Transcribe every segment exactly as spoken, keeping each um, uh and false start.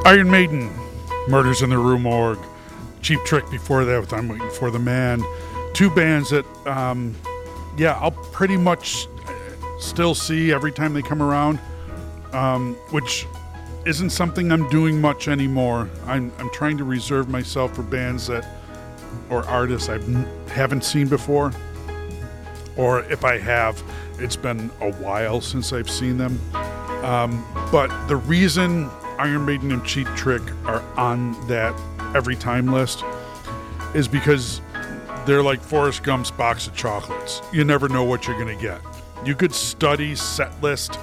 Iron Maiden, Murders in the Rue Morgue, Cheap Trick before that with I'm Waiting for the Man. Two bands that, um, yeah, I'll pretty much still see every time they come around, um, which isn't something I'm doing much anymore. I'm, I'm trying to reserve myself for bands that, or artists I haven't seen before, or if I have, it's been a while since I've seen them. Um, but the reason Iron Maiden and Cheap Trick are on that every time list is because they're like Forrest Gump's box of chocolates. You never know what you're going to get. You could study Setlist,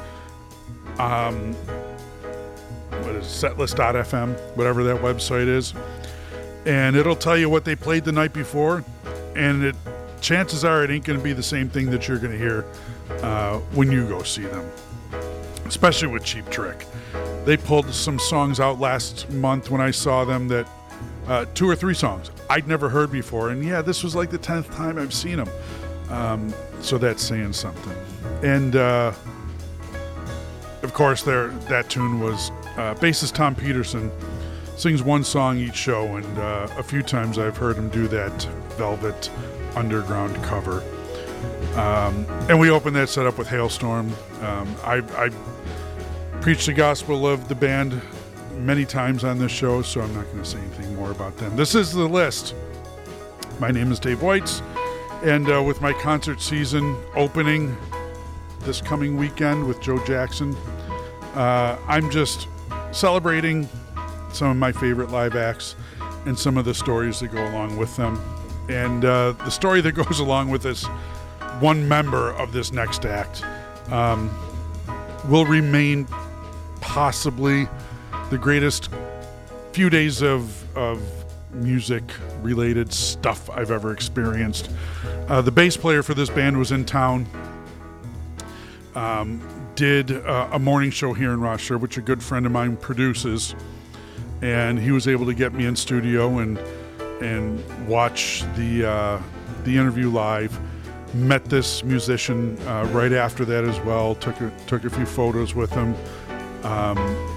um, what is setlist dot f m, whatever that website is, and it'll tell you what they played the night before, and it chances are it ain't going to be the same thing that you're going to hear uh, when you go see them, especially with Cheap Trick. They pulled some songs out last month when I saw them that, uh, two or three songs I'd never heard before, and yeah, this was like the tenth time I've seen them, um, so that's saying something. And uh, of course, there that tune was uh, bassist Tom Peterson sings one song each show, and uh, a few times I've heard him do that Velvet Underground cover. Um, and we opened that set up with Hailstorm. Um, I, I preached the gospel of the band many times on this show, so I'm not going to say anything more about them. This is the list. My name is Dave Weitz, and uh, with my concert season opening this coming weekend with Joe Jackson, uh, I'm just celebrating some of my favorite live acts and some of the stories that go along with them. And uh, the story that goes along with this one member of this next act um, will remain possibly the greatest few days of, of music-related stuff I've ever experienced. Uh, the bass player for this band was in town, um, did uh, a morning show here in Rochester, which a good friend of mine produces, and he was able to get me in studio and and watch the uh, the interview live. Met this musician uh, right after that as well. Took a, took a few photos with him. Um,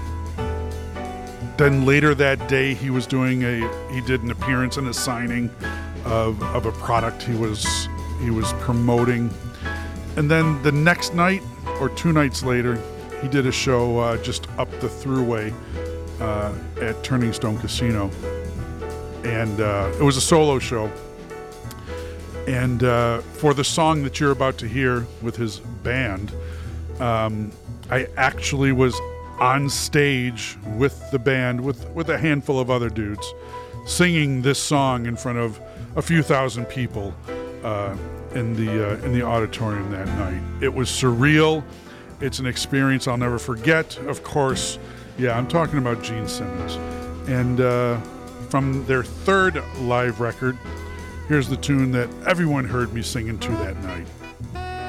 then later that day, he was doing a he did an appearance and a signing of of a product he was he was promoting. And then the next night or two nights later, he did a show uh, just up the thruway uh, at Turning Stone Casino. And uh, it was a solo show. And uh, for the song that you're about to hear with his band, um, I actually was on stage with the band, with, with a handful of other dudes, singing this song in front of a few thousand people uh, in the uh, in the auditorium that night. It was surreal. It's an experience I'll never forget. Of course, yeah, I'm talking about Gene Simmons. And uh, from their third live record, here's the tune that everyone heard me singing to that night.